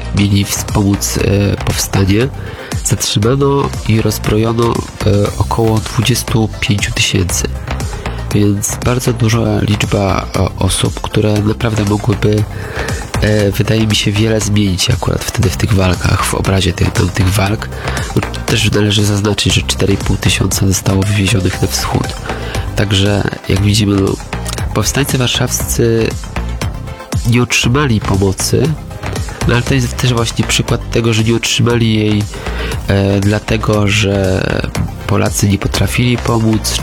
mieli wspomóc powstanie, zatrzymano i rozbrojono około 25 000. Więc bardzo duża liczba osób, które naprawdę mogłyby, wydaje mi się, wiele zmienić akurat wtedy w tych walkach, w obrazie tych walk. Też należy zaznaczyć, że 4,5 tysiąca zostało wywiezionych na wschód. Także jak widzimy, powstańcy warszawscy nie otrzymali pomocy, ale to jest też właśnie przykład tego, że nie otrzymali jej dlatego, że Polacy nie potrafili pomóc,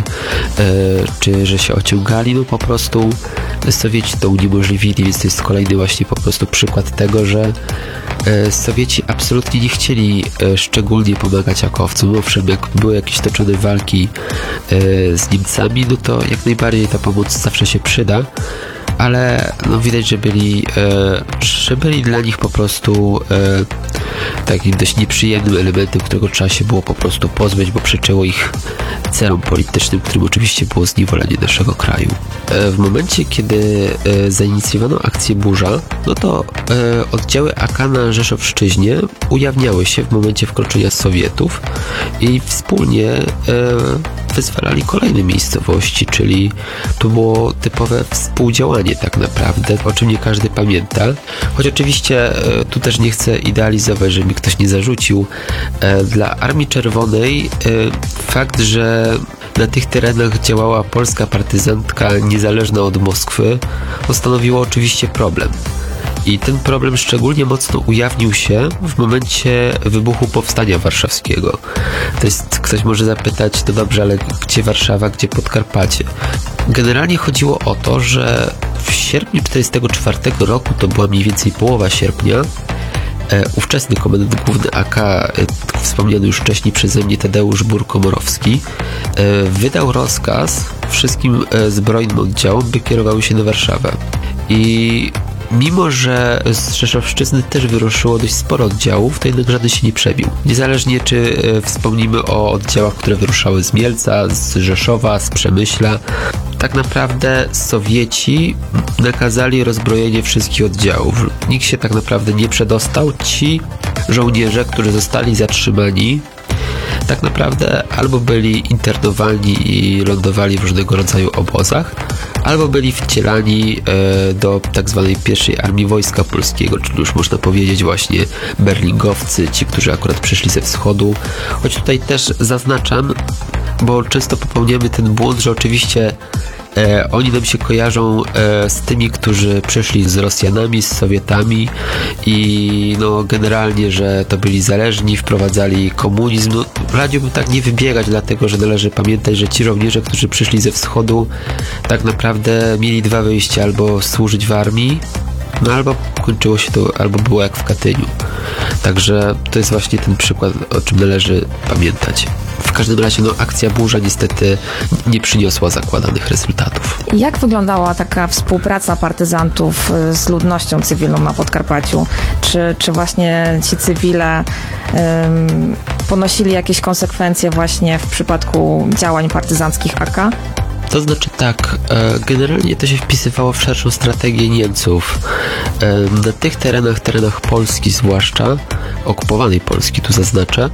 czy że się ociągali. Po prostu Sowieci to uniemożliwili, więc to jest kolejny właśnie po prostu przykład tego, że Sowieci absolutnie nie chcieli szczególnie pomagać akowcom. Owszem, jak były jakieś toczone walki z Niemcami, to jak najbardziej ta pomoc zawsze się przyda, ale widać, że byli dla nich po prostu takim dość nieprzyjemnym elementem, którego trzeba się było po prostu pozbyć, bo przeczyło ich celom politycznym, którym oczywiście było zniewolenie naszego kraju. W momencie, kiedy zainicjowano akcję Burza, to oddziały AK na Rzeszowszczyźnie ujawniały się w momencie wkroczenia Sowietów i wspólnie wyzwalali kolejne miejscowości, czyli to było typowe współdziałanie tak naprawdę, o czym nie każdy pamięta. Choć oczywiście tu też nie chcę idealizować, żeby mi ktoś nie zarzucił. Dla Armii Czerwonej fakt, że na tych terenach działała polska partyzantka niezależna od Moskwy, stanowiło oczywiście problem. I ten problem szczególnie mocno ujawnił się w momencie wybuchu Powstania Warszawskiego. To jest, ktoś może zapytać, no dobrze, ale gdzie Warszawa, gdzie Podkarpacie? Generalnie chodziło o to, że w sierpniu 1944 roku, to była mniej więcej połowa sierpnia, ówczesny komendant główny AK, wspomniany już wcześniej przeze mnie Tadeusz Bur-Komorowski, wydał rozkaz wszystkim zbrojnym oddziałom, by kierowały się na Warszawę. I mimo że z Rzeszowszczyzny też wyruszyło dość sporo oddziałów, to jednak żaden się nie przebił. Niezależnie czy wspomnimy o oddziałach, które wyruszały z Mielca, z Rzeszowa, z Przemyśla, tak naprawdę Sowieci nakazali rozbrojenie wszystkich oddziałów. Nikt się tak naprawdę nie przedostał. Ci żołnierze, którzy zostali zatrzymani, tak naprawdę albo byli internowani i lądowali w różnego rodzaju obozach, albo byli wcielani do tak zwanej pierwszej Armii Wojska Polskiego, czyli już można powiedzieć właśnie berlingowcy, ci, którzy akurat przyszli ze wschodu. Choć tutaj też zaznaczam, bo często popełniamy ten błąd, że oczywiście oni nam się kojarzą z tymi, którzy przyszli z Rosjanami, z Sowietami i generalnie, że to byli zależni, wprowadzali komunizm. Radziłbym tak nie wybiegać, dlatego że należy pamiętać, że ci żołnierze, którzy przyszli ze wschodu, tak naprawdę mieli dwa wyjścia: albo służyć w armii, albo kończyło się to, albo było jak w Katyniu. Także to jest właśnie ten przykład, o czym należy pamiętać. W każdym razie akcja Burza niestety nie przyniosła zakładanych rezultatów. Jak wyglądała taka współpraca partyzantów z ludnością cywilną na Podkarpaciu? Czy właśnie ci cywile ponosili jakieś konsekwencje właśnie w przypadku działań partyzanckich AK? To znaczy tak, generalnie to się wpisywało w szerszą strategię Niemców. Na tych terenach Polski zwłaszcza, okupowanej Polski tu zaznaczę,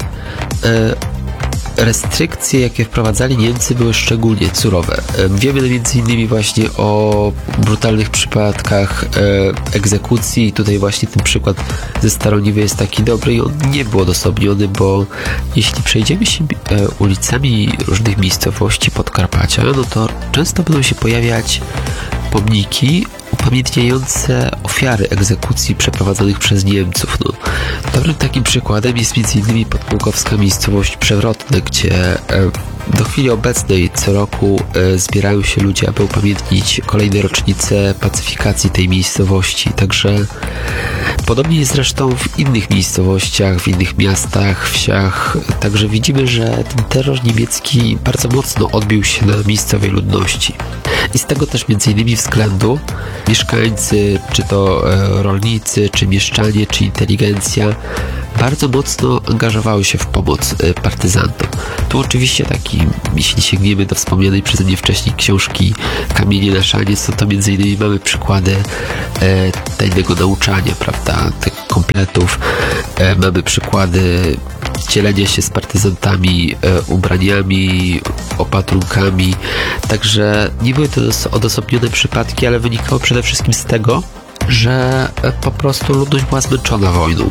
restrykcje, jakie wprowadzali Niemcy, były szczególnie surowe. Wiemy m.in. właśnie o brutalnych przypadkach egzekucji. Tutaj właśnie ten przykład ze Staroniwy jest taki dobry i on nie był odosobniony, bo jeśli przejdziemy się ulicami różnych miejscowości Podkarpacia, to często będą się pojawiać pomniki upamiętniające ofiary egzekucji przeprowadzonych przez Niemców. Dobrym takim przykładem jest m.in. podpułkowska miejscowość Przewrotne, gdzie do chwili obecnej co roku zbierają się ludzie, aby upamiętnić kolejne rocznice pacyfikacji tej miejscowości. Także podobnie jest zresztą w innych miejscowościach, w innych miastach, wsiach. Także widzimy, że ten terror niemiecki bardzo mocno odbił się na miejscowej ludności. I z tego też m.in. względu mieszkańcy, czy to rolnicy, czy mieszczanie, czy inteligencja bardzo mocno angażowały się w pomoc partyzantom. Tu oczywiście jeśli sięgniemy do wspomnianej przeze mnie wcześniej książki Kamienie na szaniec, to m.in. mamy przykłady tajnego nauczania, prawda, kompletów. Mamy przykłady dzielenia się z partyzantami ubraniami, opatrunkami. Także nie były to odosobnione przypadki, ale wynikało przede wszystkim z tego, że po prostu ludność była zmęczona wojną.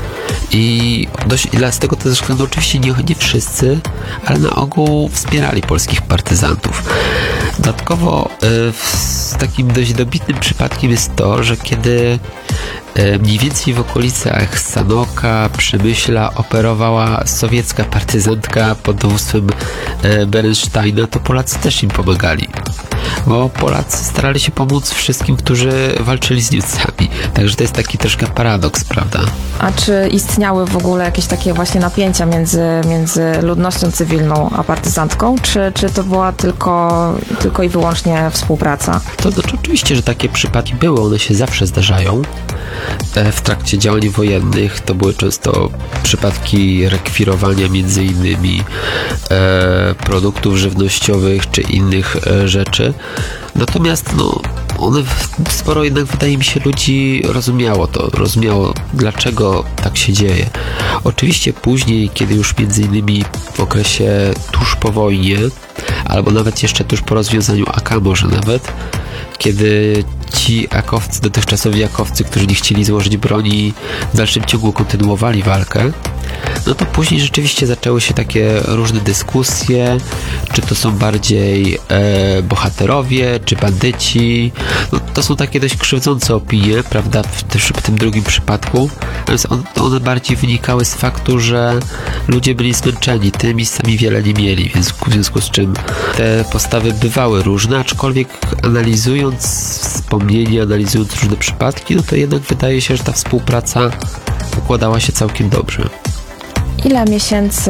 I z tego też względu oczywiście nie wszyscy, ale na ogół wspierali polskich partyzantów. Dodatkowo takim dość dobitnym przypadkiem jest to, że kiedy mniej więcej w okolicach Sanoka, Przemyśla operowała sowiecka partyzantka pod dowództwem Bernsteina, to Polacy też im pomagali. Bo Polacy starali się pomóc wszystkim, którzy walczyli z Niemcami. Także to jest taki troszkę paradoks, prawda? A czy istniały w ogóle jakieś takie właśnie napięcia między ludnością cywilną a partyzantką? Czy to była tylko i wyłącznie współpraca? To znaczy oczywiście, że takie przypadki były, one się zawsze zdarzają. W trakcie działań wojennych to były często przypadki rekwirowania między innymi produktów żywnościowych czy innych rzeczy. Natomiast one sporo jednak, wydaje mi się, ludzi rozumiało dlaczego tak się dzieje. Oczywiście później, kiedy już między innymi w okresie tuż po wojnie, albo nawet jeszcze tuż po rozwiązaniu AK może nawet, kiedy ci akowcy, dotychczasowi akowcy, którzy nie chcieli złożyć broni, w dalszym ciągu kontynuowali walkę, no to później rzeczywiście zaczęły się takie różne dyskusje, czy to są bardziej bohaterowie, czy bandyci. No, to są takie dość krzywdzące opinie, prawda, w tym drugim przypadku. Natomiast one bardziej wynikały z faktu, że ludzie byli zmęczeni tym i sami wiele nie mieli, więc w związku z czym te postawy bywały różne, aczkolwiek analizując wspomnienia, analizując różne przypadki, no to jednak wydaje się, że ta współpraca układała się całkiem dobrze. Ile miesięcy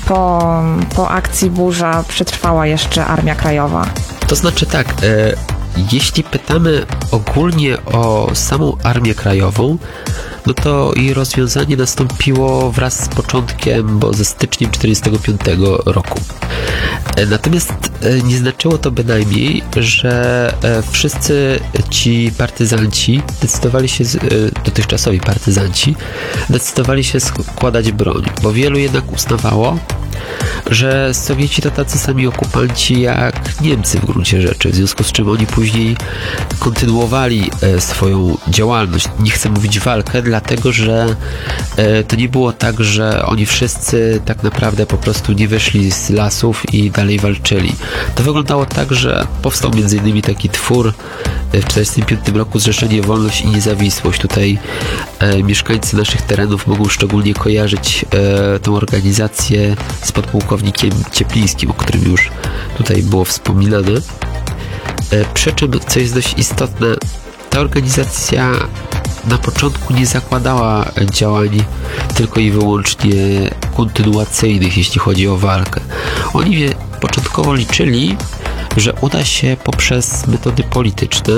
po akcji Burza przetrwała jeszcze Armia Krajowa? To znaczy tak, jeśli pytamy ogólnie o samą Armię Krajową, no to jej rozwiązanie nastąpiło wraz z początkiem, bo ze styczniem 1945 roku. Natomiast nie znaczyło to bynajmniej, że wszyscy ci partyzanci dotychczasowi partyzanci decydowali się składać broń, bo wielu jednak uznawało, że Sowieci to tacy sami okupanci jak Niemcy w gruncie rzeczy, w związku z czym oni później kontynuowali swoją działalność. Nie chcę mówić walkę, dlatego że to nie było tak, że oni wszyscy tak naprawdę po prostu nie wyszli z lasów i dalej walczyli. To wyglądało tak, że powstał m.in. taki twór w 1945 roku, Zrzeszenie Wolność i Niezawisłość. Tutaj mieszkańcy naszych terenów mogą szczególnie kojarzyć tę organizację z podpułkownikiem Cieplińskim, o którym już tutaj było wspominane. Przy czym, co jest dość istotne, ta organizacja na początku nie zakładała działań tylko i wyłącznie kontynuacyjnych, jeśli chodzi o walkę. Oni początkowo liczyli, że uda się poprzez metody polityczne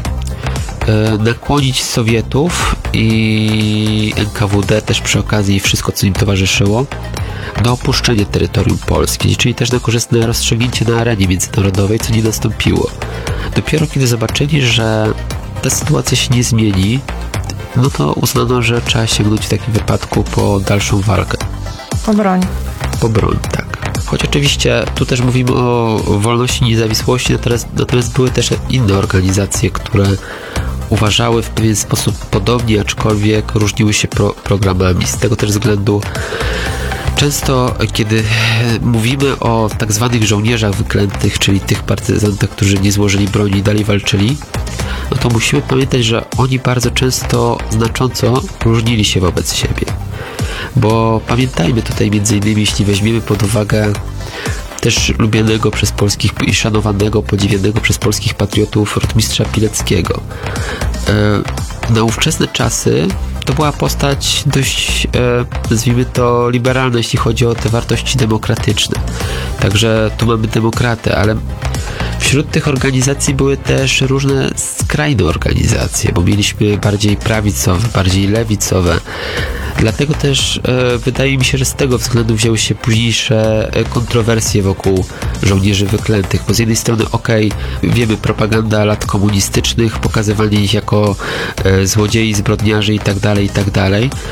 nakłonić Sowietów i NKWD też przy okazji wszystko, co im towarzyszyło, do opuszczenia terytorium Polski, czyli też na korzystne rozstrzygnięcie na arenie międzynarodowej, co nie nastąpiło. Dopiero kiedy zobaczyli, że ta sytuacja się nie zmieni, no to uznano, że trzeba sięgnąć w takim wypadku po dalszą walkę. Po broń. Po broń, tak. Choć oczywiście tu też mówimy o wolności i niezawisłości, natomiast były też inne organizacje, które uważały w pewien sposób podobnie, aczkolwiek różniły się programami. Z tego też względu często, kiedy mówimy o tak zwanych żołnierzach wyklętych, czyli tych partyzantach, którzy nie złożyli broni i dalej walczyli, no to musimy pamiętać, że oni bardzo często znacząco różnili się wobec siebie. Bo pamiętajmy tutaj między innymi, jeśli weźmiemy pod uwagę też lubianego przez polskich i szanowanego, podziwianego przez polskich patriotów rotmistrza Pileckiego. Na ówczesne czasy to była postać dość, nazwijmy to, liberalna, jeśli chodzi o te wartości demokratyczne. Także tu mamy demokratę, ale wśród tych organizacji były też różne skrajne organizacje, bo mieliśmy bardziej prawicowe, bardziej lewicowe. Dlatego też wydaje mi się, że z tego względu wzięły się późniejsze kontrowersje wokół żołnierzy wyklętych, bo z jednej strony wiemy, propaganda lat komunistycznych, pokazywanie ich jako złodziei, zbrodniarzy i tak dalej,